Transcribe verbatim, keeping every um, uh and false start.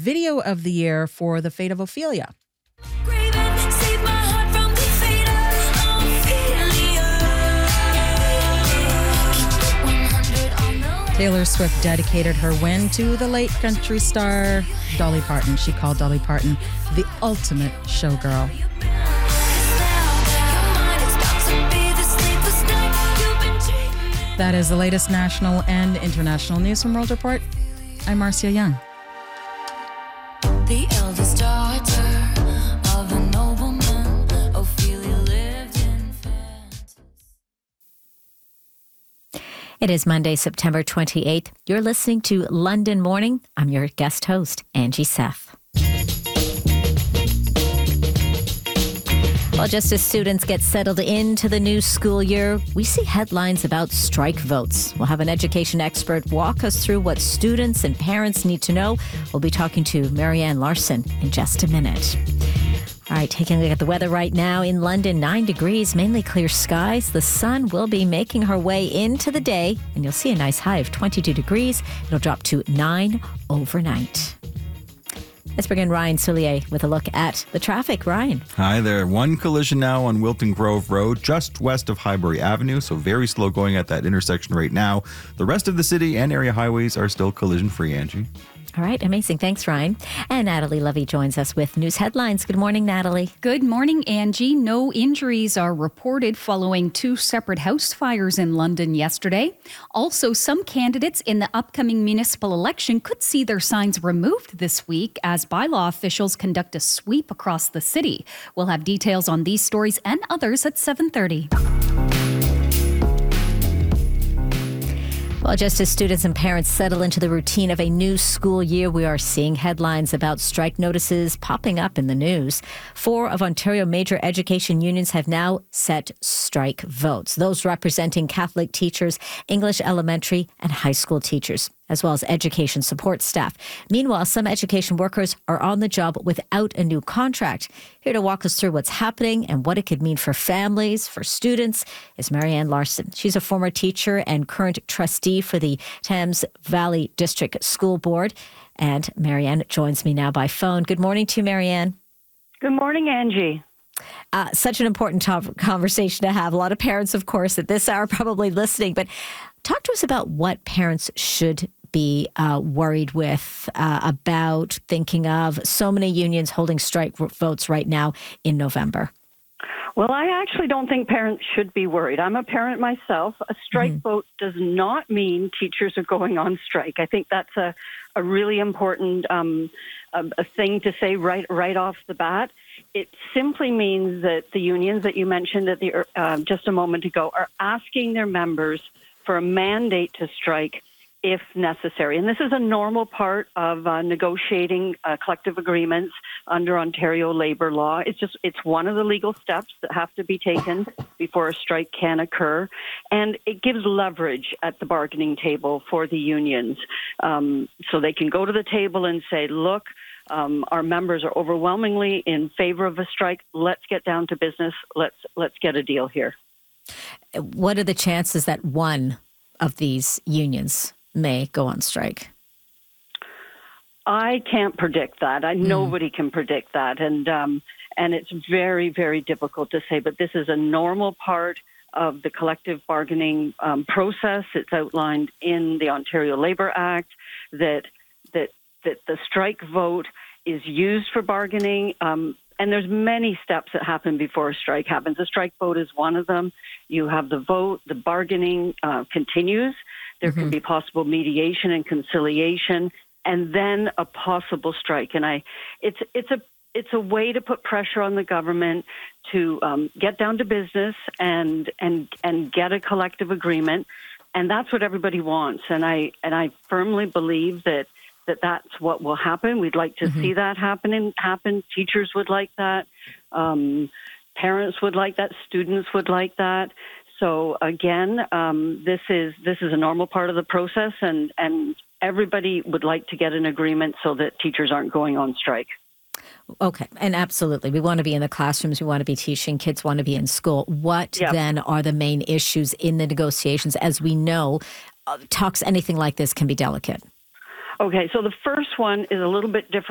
video of the year for The Fate of Ophelia. Taylor Swift dedicated her win to the late country star Dolly Parton. She called Dolly Parton the ultimate showgirl. That is the latest national and international news from World Report. I'm Marcia Young. The eldest daughter of a nobleman, Ophelia lived in fantasy. It is Monday, September twenty-eighth. You're listening to London Morning. I'm your guest host, Angie Seth. Well, just as students get settled into the new school year, we see headlines about strike votes. We'll have an education expert walk us through what students and parents need to know. We'll be talking to Marianne Larson in just a minute. All right, taking a look at the weather right now in London, nine degrees, mainly clear skies. The sun will be making her way into the day, and you'll see a nice high of twenty-two degrees. It'll drop to nine overnight. Let's bring in Ryan Soulier with a look at the traffic. Ryan. Hi there. One collision now on Wilton Grove Road, just west of Highbury Avenue, so very slow going at that intersection right now. The rest of the city and area highways are still collision-free, Angie. All right, amazing. Thanks, Ryan. And Natalie Levy joins us with news headlines. Good morning, Natalie. Good morning, Angie. No injuries are reported following two separate house fires in London yesterday. Also, some candidates in the upcoming municipal election could see their signs removed this week as bylaw officials conduct a sweep across the city. We'll have details on these stories and others at seven thirty. Well, just as students and parents settle into the routine of a new school year, we are seeing headlines about strike notices popping up in the news. Four of Ontario major education unions have now set strike votes, those representing Catholic teachers, English elementary and high school teachers, as well as education support staff. Meanwhile, some education workers are on the job without a new contract. Here to walk us through what's happening and what it could mean for families, for students, is Marianne Larson. She's a former teacher and current trustee for the Thames Valley District School Board. And Marianne joins me now by phone. Good morning to you, Marianne. Good morning, Angie. Uh, such an important top conversation to have. A lot of parents, of course, at this hour probably listening. But talk to us about what parents should be uh, worried with uh, about thinking of so many unions holding strike votes right now in November. Well, I actually don't think parents should be worried. I'm a parent myself. A strike mm-hmm. vote does not mean teachers are going on strike. I think that's a, a really important um, a, a thing to say right right off the bat. It simply means that the unions that you mentioned at the uh, just a moment ago are asking their members for a mandate to strike if necessary. And this is a normal part of uh, negotiating uh, collective agreements under Ontario labor law. It's just, it's one of the legal steps that have to be taken before a strike can occur. And it gives leverage at the bargaining table for the unions. Um, so they can go to the table and say, look, um, our members are overwhelmingly in favor of a strike. Let's get down to business. Let's, let's get a deal here. What are the chances that one of these unions may go on strike? I can't predict that. I, mm. Nobody can predict that. And um, and it's very, very difficult to say. But this is a normal part of the collective bargaining um, process. It's outlined in the Ontario Labour Act that that that the strike vote is used for bargaining. Um, and there's many steps that happen before a strike happens. A strike vote is one of them. You have the vote, the bargaining uh, continues. There mm-hmm. can be possible mediation and conciliation, and then a possible strike. And I, it's it's a it's a way to put pressure on the government to um, get down to business and and and get a collective agreement, and that's what everybody wants. And I and I firmly believe that that that's what will happen. We'd like to mm-hmm. see that happening happen. Teachers would like that. Um, parents would like that. Students would like that. So again, um, this is this is a normal part of the process, and, and everybody would like to get an agreement so that teachers aren't going on strike. Okay, and absolutely. We want to be in the classrooms. We want to be teaching. Kids want to be in school. What yep. then are the main issues in the negotiations? As we know, uh, talks anything like this can be delicate. Okay, so the first one is a little bit different.